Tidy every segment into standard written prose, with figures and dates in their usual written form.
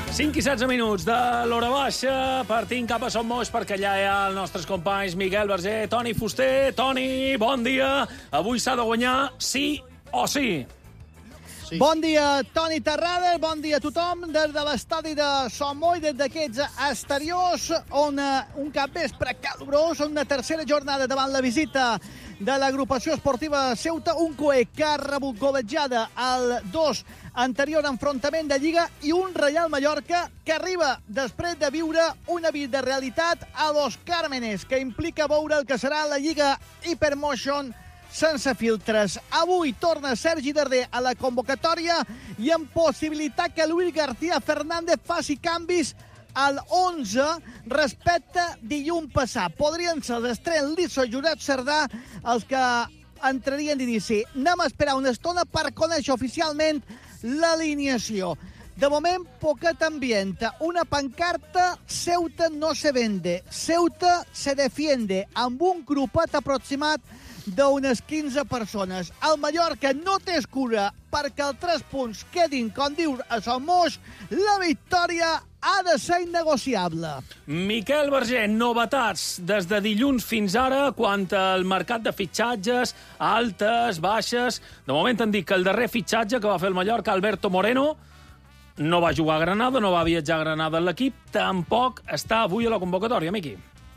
5 i 16 minuts de l'hora baixa, partint cap a Som Moix, perquè allà hi ha els nostres companys Miquel Verger, Toni Fuster. Toni, bon dia. Avui s'ha de guanyar sí o sí. Sí. Bon dia, Toni Terrades, bon dia a tothom, des de l'estadi de Som Moix, des d'aquests exteriors, on un capvespre calorós, on una tercera jornada davant la visita de l'agrupació esportiva Ceuta, un Coe que ha rebut golejada al 2 anterior enfrontament de Lliga i un Reial Mallorca que arriba després de viure una vida de realitat a Los Cármenes, que implica veure el que serà la Lliga Hypermotion sense filtres. Avui torna Sergi Darder a la convocatòria i amb possibilitat que Luis García Fernández faci canvis al 11 respecte dilluns passat. Podrien ser l'Estrell, l'Iso i Josep Cerdà els que entrarien d'inici. Anem a esperar una estona per conèixer oficialment l'alineació. De moment, poquet ambient. Una pancarta, Ceuta no se vende, Ceuta se defiende, amb un grupet aproximat d'unes 15 persones. El Mallorca no té escura perquè els 3 punts quedin, com diu a Som Moix, la victòria ha de ser innegociable. Miquel Verger, novetats des de dilluns fins ara quant al mercat de fitxatges, altes, baixes. De moment han dit que el darrer fitxatge que va fer el Mallorca, Alberto Moreno, no va jugar a Granada, no va viatjar a Granada en l'equip, tampoc està avui a la convocatòria, Miqui.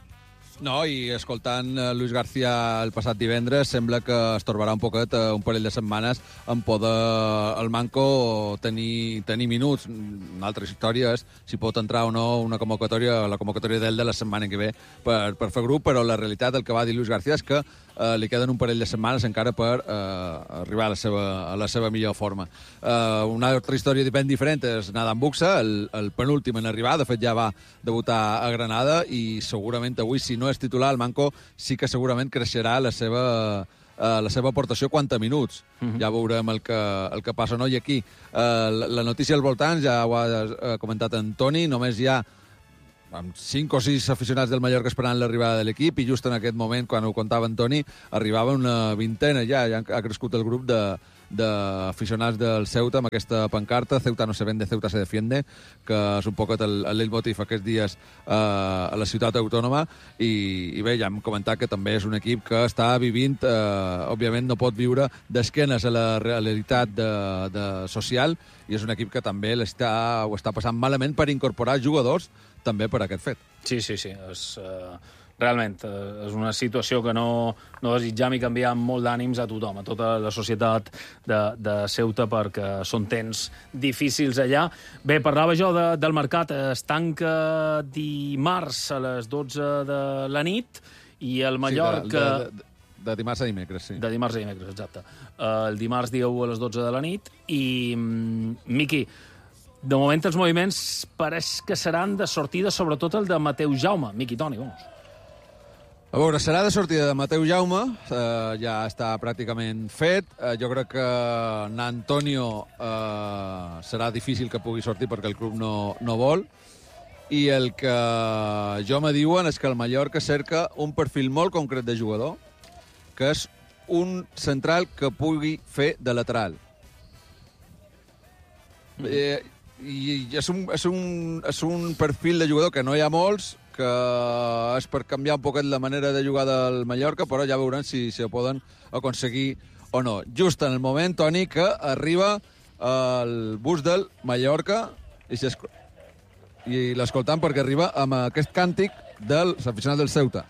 No, i escoltant Luis García el passat divendres, sembla que es torbarà un poquet, un parell de setmanes, en poder el Manco tenir minuts. Una altra història és si pot entrar o no la convocatòria d'ell de la setmana que ve per fer grup, però la realitat, el que va dir Luis García, és que li queden un parell de setmanes encara per arribar a la seva millor forma. Una altra història ben diferent és Nadan Buxa, el penúltim en arribar. De fet, ja va debutar a Granada i segurament avui, si no és titular, el Manco sí que segurament creixerà la seva aportació quant a minuts. Ja veurem el que passa, no? I aquí, la notícia al voltant, ja ho ha comentat en Toni, només hi ha amb 5 o 6 aficionats del Mallorca esperant l'arribada de l'equip, i just en aquest moment, quan ho contava en Toni, arribava una vintena, ja ha crescut el grup d'aficionats del Ceuta amb aquesta pancarta, Ceuta no se vende, Ceuta se defiende, que és un poc el leitmotiv aquests dies a la ciutat autònoma, i bé, ja hem comentat que també és un equip que està vivint, òbviament no pot viure d'esquenes a la realitat social, i és un equip que també ho està passant malament per incorporar jugadors també per aquest fet. Sí. Realment, és una situació que no desitjam i canviar amb molt d'ànims a tothom, a tota la societat de Ceuta, perquè són temps difícils allà. Bé, parlava jo del mercat. Es tanca dimarts a les 12 de la nit i el Mallorca... Sí, de dimarts a dimecres, sí. De dimarts a dimecres, exacte. El dimarts, dia 1 a les 12 de la nit. I, Miqui, de moment els moviments pareix que seran de sortida, sobretot el de Mateu Jaume. Miqui, Toni, vamos. A veure, serà de sortida de Mateu Jaume, ja està pràcticament fet. Jo crec que Antonio serà difícil que pugui sortir perquè el club no vol. I el que jo me diuen és que el Mallorca cerca un perfil molt concret de jugador, que és un central que pugui fer de lateral. I és un perfil de jugador que no hi ha molts, que és per canviar un poquet la manera de jugar del Mallorca, però ja veurem si ho poden aconseguir o no. Just en el moment, Toni, que arriba el bus del Mallorca i l'escoltam perquè arriba amb aquest càntic dels aficionats del Ceuta.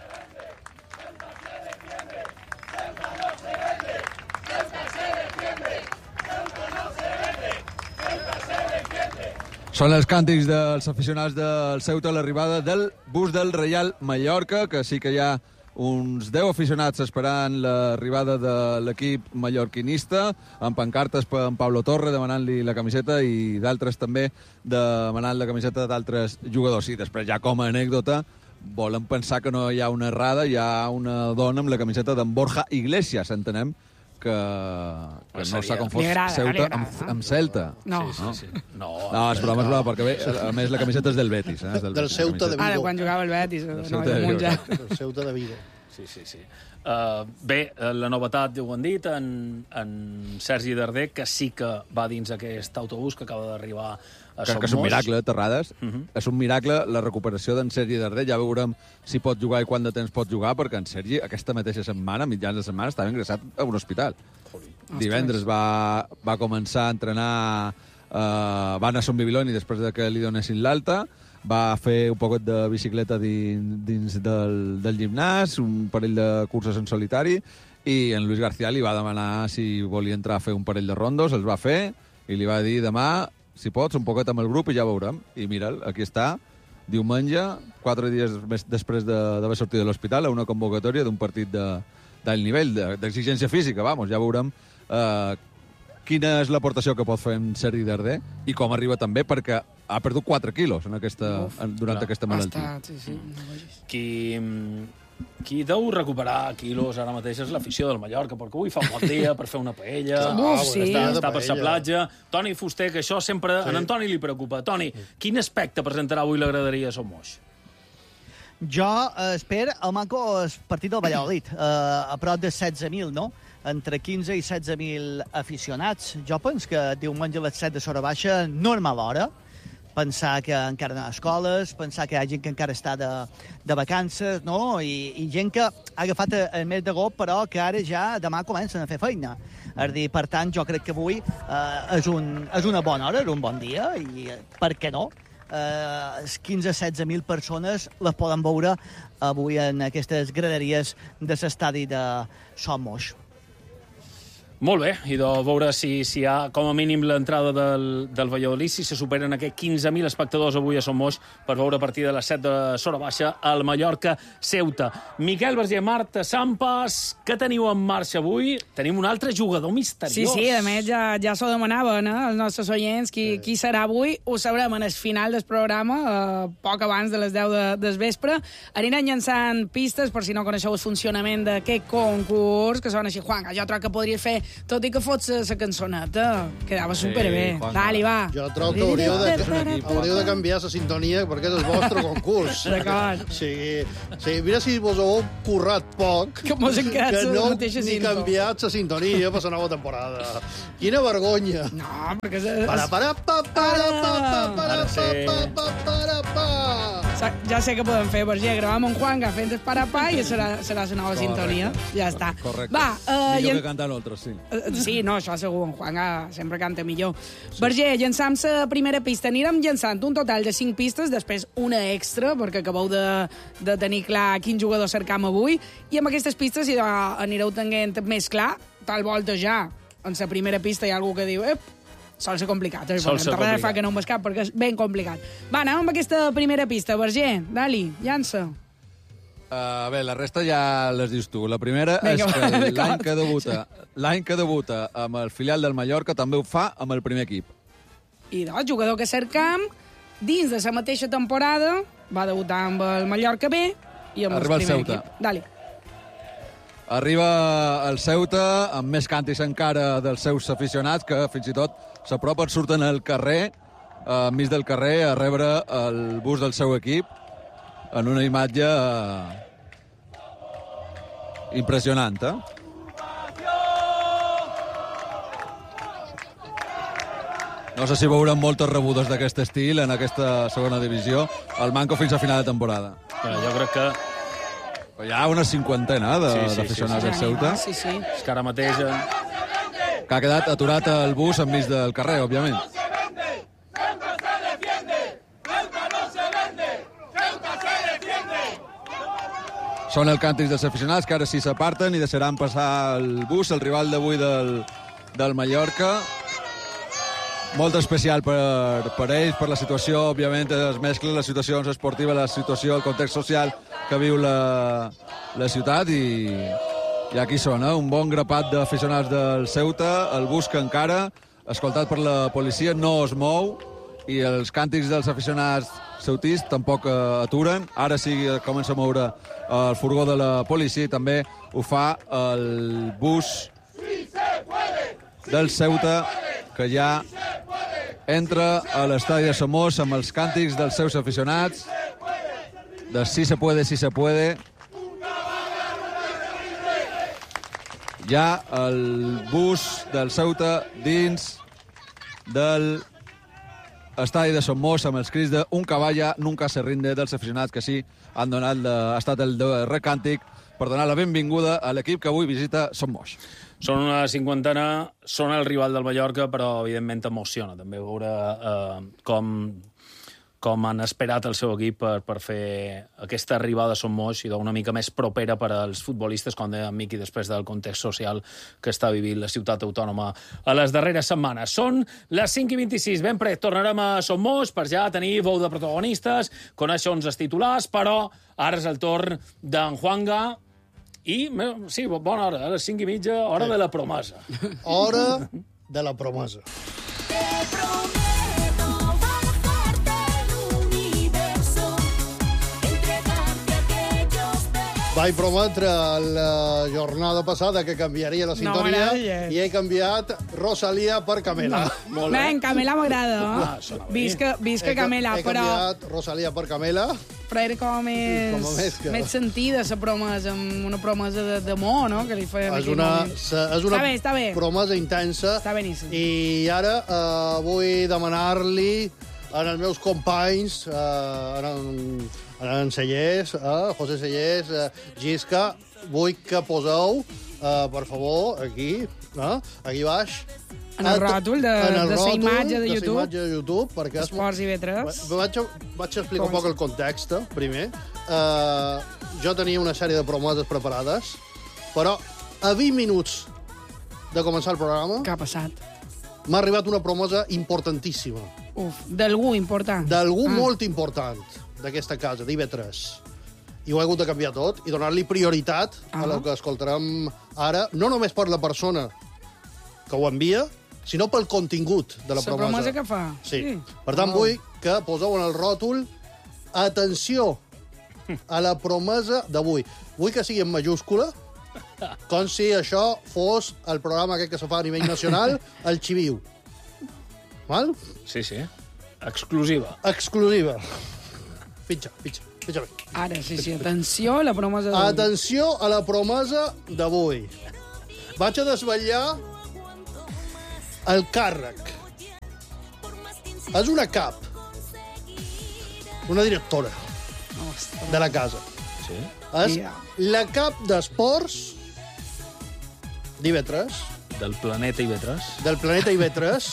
Són els càntics dels aficionats del Ceuta a l'arribada del bus del Reial Mallorca, que sí que hi ha uns 10 aficionats esperant l'arribada de l'equip mallorquinista, amb pancartes per en Pablo Torre demanant-li la camiseta i d'altres també demanant la camiseta d'altres jugadors. I després, ja com a anècdota, volen pensar que no hi ha una errada, hi ha una dona amb la camiseta d'en Borja Iglesias, entenem, que no s'ha confós Ceuta amb Celta. No. Sí. No, és broma, perquè bé, a més la camiseta és del Betis. Del Ceuta de Vigo. Ara, quan jugava el Betis. El Ceuta de Vigo. Bé, la novetat, ja ho han dit, en Sergi Darder, que sí que va dins aquest autobús que acaba d'arribar a Som que és un Moix. miracle, Terrades. És un miracle la recuperació d'en Sergi Darder. Ja veurem si pot jugar i quant de temps pot jugar, perquè en Sergi aquesta mateixa setmana, mitjans de setmana, estava ingressat a un hospital. Divendres va començar a entrenar, va anar a Son Bibiloni després de que li donessin l'alta, va fer un poquet de bicicleta dins del gimnàs, un parell de curses en solitari, i en Luis García li va demanar si volia entrar a fer un parell de rondos, els va fer, i li va dir demà, si pots, un poquet amb el grup i ja veurem. I mira'l, aquí està, diumenge, 4 dies després d'haver sortit de l'hospital, a una convocatòria d'un partit d'alt nivell, d'exigència física, vamos, ja veurem quina és l'aportació que pot fer en Sergi Darder i com arriba també, perquè ha perdut 4 quilos durant aquesta malaltia. Qui deu recuperar quilos ara mateix és l'afició del Mallorca, perquè avui fa un bon dia per fer una paella, està per la platja. Toni Fuster, que això sempre a en Toni li preocupa. Toni, quin aspecte presentarà avui la graderia a Som Moix? Jo espero el manco partit del Valladolid, a prop de 16.000, no? Entre 15 i 16.000 aficionats. Jo penso que diumenge a les 7 de Sora Baixa, normal hora, pensar que encara no hi ha escoles, pensar que hi ha gent que encara està de vacances, no? I gent que ha agafat el mes d'agost, però que ara ja demà comencen a fer feina. És a dir, per tant, jo crec que avui és una bona hora, és un bon dia, i per què no? 15-16.000 persones les poden veure avui en aquestes graderies de l'estadi de Som Moix. Molt bé, i de veure si hi ha com a mínim l'entrada del Valladolid, si se superen aquests 15.000 espectadors avui a Som Moix per veure a partir de les 7 de Sora Baixa al Mallorca-Ceuta. Miquel Verger, Marta Sampas, què teniu en marxa avui? Tenim un altre jugador misteriós. Sí, a més ja s'ho demanaven, els nostres oients, qui serà avui. Ho sabrem en el final del programa, poc abans de les 10 del vespre. Anirem llançant pistes, per si no coneixeu el funcionament d'aquest concurs, que són així. Juanca, jo trobo que podries fer tot i que fots la cançoneta. Quedava superbé. Dali, va. Jo trobo que hauríeu de canviar la sintonia perquè és el vostre concurs. D'acord. Sí, mira si vos heu currat poc que mos encats que no mateixa ni canviat la sintonia per la nova temporada. Quina vergonya. No, perquè... Ja sé què podem fer, Verger. Gravam un Juanga fent el parapà i serà la nova sintonia. Ja està. Correcte. Va, millor que cantar nosaltres, sí. Sí, no, això segur, en Juanga sempre canta millor. Sí. Verger, llançam la primera pista. Anirem llançant un total de 5 pistes, després una extra, perquè acabeu de tenir clar quin jugador cercam avui, i amb aquestes pistes anireu tenint més clar, tal volta ja. En la primera pista hi ha algú que diu sol ser complicat. Terrades fa que no em vas cap, perquè és ben complicat. Va, anem amb aquesta primera pista. Verger, dali, llança. Bé, la resta ja les dius tu. La primera és que l'any que debuta amb el filial del Mallorca també ho fa amb el primer equip. I doncs, jugador que cercam, dins de la mateixa temporada, va debutar amb el Mallorca B i amb el primer equip. Dali. Arriba el Ceuta amb més càntics encara dels seus aficionats, que fins i tot s'apropen, surten al carrer, enmig del carrer, a rebre el bus del seu equip, en una imatge impressionant, No sé si veurem moltes rebudes d'aquest estil en aquesta segona divisió, al Manco fins a final de temporada. Jo crec que... Hi ha una cinquantena d'aficionats del Ceuta. Sí. És que ara mateix... Que ha quedat aturat el bus enmig del carrer, òbviament. Són els càntics dels aficionats, que ara sí s'aparten i deixaran passar el bus, el rival d'avui del Mallorca. Molt especial per ells, per la situació, òbviament, es mesclen les situacions esportives, la situació, el context social que viu la ciutat, i aquí són, un bon grapat d'aficionats del Ceuta, el bus que encara, escoltat per la policia, no es mou, i els càntics dels aficionats ceutís tampoc aturen. Ara sí que comença a moure el furgó de la policia, i també ho fa el bus del Ceuta, que ja entra a l'estadi de Som Moix amb els càntics dels seus aficionats de sí se puede, ja el bus del Ceuta dins del estadi de Son Moix amb els crits de un cavalla nunca se rinde dels aficionats que sí han estat el recàntic per donar la benvinguda a l'equip que avui visita Son Moix. Són una cinquantena, són el rival del Mallorca, però evidentment t'emociona també veure com han esperat el seu equip per fer aquesta arribada a Son Moix i una mica més propera per als futbolistes, com deia en Miqui, després del context social que està vivint la ciutat autònoma a les darreres setmanes. Són les 5:26. Ben pret, tornarem a Son Moix per ja tenir bou de protagonistes, conèixer els titulars, però ara és el torn d'en Juanga i, sí, bona hora, a les 5:30, hora de la promesa. Hora de la promesa. Vaig prometre la jornada passada que canviaria la sintonia i he canviat Rosalía per Camela. Ben, Camela m'agrada. Visca Camela, he però... He canviat Rosalía per Camela. Però era com més sentida, la promesa, una promesa d'amor, no?, que li feien és una promesa intensa. Està beníssim. I ara vull demanar-li als meus companys, en Cellers, José Cellers, Gisca, vull que poseu, per favor, aquí baix, en el ròtol de la imatge de YouTube. De YouTube, perquè Esports IB3. Vaig explicar un poc el context, primer. Jo tenia una sèrie de promeses preparades, però a 20 minuts de començar el programa... Què ha passat? M'ha arribat una promesa importantíssima. D'algú important. D'algú molt important d'aquesta casa, d'IB3. I ho he hagut de canviar tot i donar-li prioritat a el que escoltarem ara, no només per la persona que ho envia, sinó pel contingut de la promesa. La promesa que fa. Sí. Per tant, vull que poseu en el ròtol atenció a la promesa d'avui. Vull que sigui en majúscula, com si això fos el programa aquest que se fa a nivell nacional, el Xiviu. Val? Sí. Exclusiva. Exclusiva. Fitxa bé. Ara, sí, atenció a la promesa d'avui. Atenció a la promesa d'avui. Vaig a desvetllar el càrrec. És una cap. Una directora de la casa. Sí? És la cap d'esports d'IB3. Del planeta IB3. Del planeta IB3.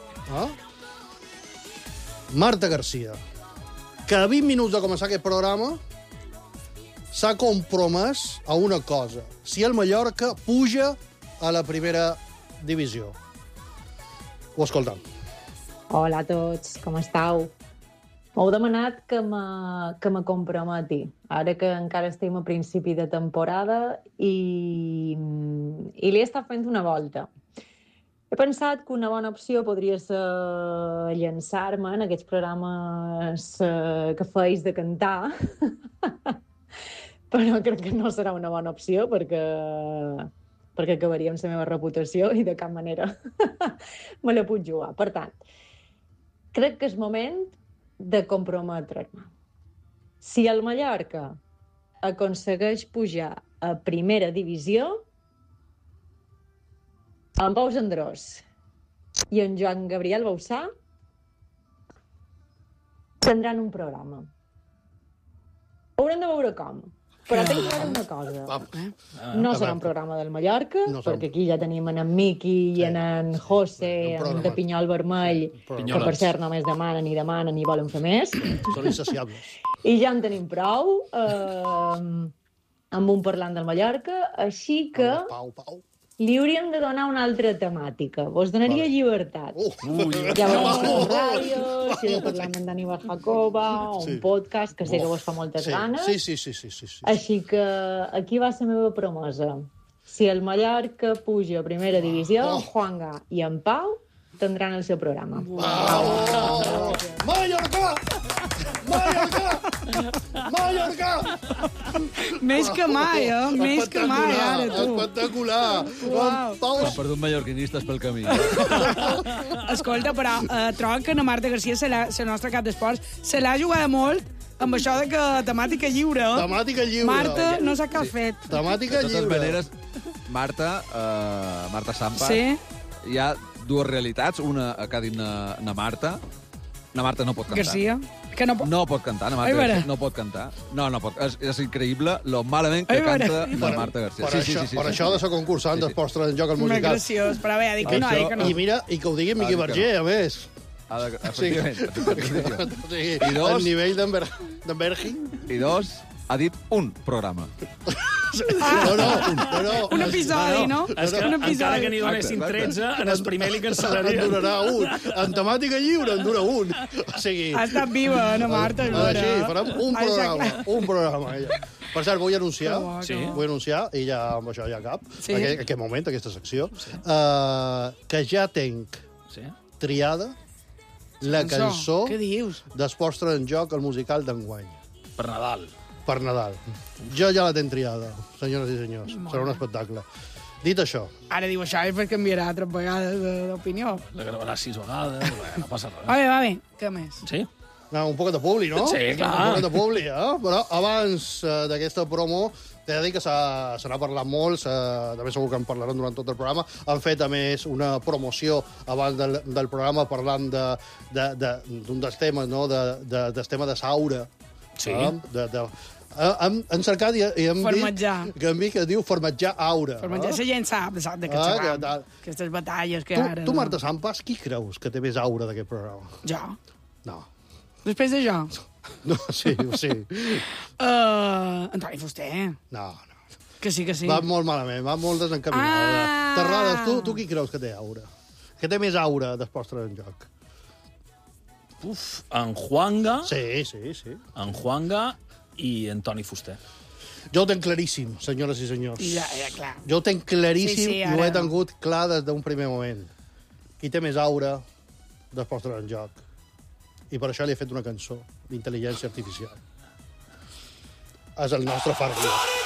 Marta Garcia, que a 20 minuts de començar aquest programa s'ha compromès a una cosa. Si el Mallorca puja a la primera divisió. Ho escoltam. Hola a tots, com estàu? M'heu demanat que me comprometi, ara que encara estem a principi de temporada i li he estat fent una volta. He pensat que una bona opció podria ser llançar-me en aquests programes que feis de cantar, però crec que no serà una bona opció perquè acabaria amb la meva reputació i de cap manera me la puc jugar. Per tant, crec que és moment de comprometre'm. Si el Mallorca aconsegueix pujar a primera divisió, en Pau Jandrós i en Joan Gabriel Bausà tindran un programa. Haurem de veure com. Però tinc que veure una cosa. No serà un programa del Mallorca, perquè aquí ja tenim en Miqui i en José, de Pinyol Vermell, que per cert només demanen i volen fer més. Són insaciables. I ja en tenim prou amb un parlant del Mallorca, així que li hauríem de donar una altra temàtica. Vos donaria llibertat. Ja veurem si ràdio, si de parlar amb Dani Barjacova, o un podcast, que sé que vos fa moltes ganes. Sí. Així que aquí va la meva promesa. Si el Mallorca puja a primera divisió, Juanga i en Pau tindran el seu programa. Mallorca! Més que mai, Més que mai, ara, tu. Espectacular. S'han perdut mallorquinistes pel camí. Escolta, però trobo que la Marta Garcia, la nostra cap d'esports, se l'ha jugada molt amb això de que temàtica lliure. Temàtica lliure. Marta no sap què ha fet. Temàtica lliure. De totes maneres, Marta Sampa, Sí. hi ha dues realitats. Una que ha dit na Marta. Na Marta no pot cantar. Garcia. Que no pot... No pot cantar, na Ai, Marta vera. Garcia no pot cantar. No pot. És increïble lo malament que Ai, vera. canta na Marta Garcia. Per això ha de ser concursant dels postres en joc al Molt musical. graciós, però bé, dic que no, dic que no. I mira, i que ho digui Miqui Ah, dic que Verger, a més. Efectivament. O sigui, I dos- el nivell d'en Bergin. I dos, ha dit un programa. No. Un episodi, no? És que Un encara episodi. que n'hi donessin Exacte. 13, en el primer li En cancel·larien. durarà un. En temàtica lliure en dura un. O sigui... Ha estat viva, Ana Marta. és vera. Sí, farem un Ai, programa. ja, Un programa. Ja. Per cert, vull anunciar, Que bo, que bo. vull anunciar, i ja amb això ja cap, Sí. aquest moment, aquesta secció, que ja tenc Sí. triada la cançó Què dius? d'Esports en joc, el musical d'enguany, Per Nadal. per Nadal. Jo ja la tenc triada, senyores i senyors. Serà un espectacle. Dit això, Ara diu això i canviarà altres vegades d'opinió. La gravarà 6 vegades. Bé, no passa res. Va bé. Què més? Sí? un poc de publi, no? Sí, clar. Un poc de publi, Però abans d'aquesta promo, t'he de dir que se n'ha parlat molt, també segur que en parlaran durant tot el programa. Han fet, a més, una promoció abans del programa parlant d'un dels temes, no?, del tema de Saura. Sí. Han cercat i hem Formatjar. vist que en mi que diu formatjar aura. Per menjar, la gent sap de què Ah, xerram. que tal. Aquestes batalles que ara... Tu, Marta Sampas, qui creus que té més aura d'aquest programa? Jo. No. Després de jo. No, sí. Antoni Fuster. No. Que sí. Va molt malament, va molt desencaminada. Ah! Terrades, tu qui creus que té aura? Que té més aura d'esports en joc? En Juanga, Sí. en Juanga i en Toni Fuster. Jo ho tenc claríssim, senyores i senyors. Ja, clar. Jo ho tenc claríssim Sí, i ho he ara. tingut clar des d'un primer moment. Qui té més aura d'esports en joc? I per això li he fet una cançó d'intel·ligència artificial. És el nostre Farguia.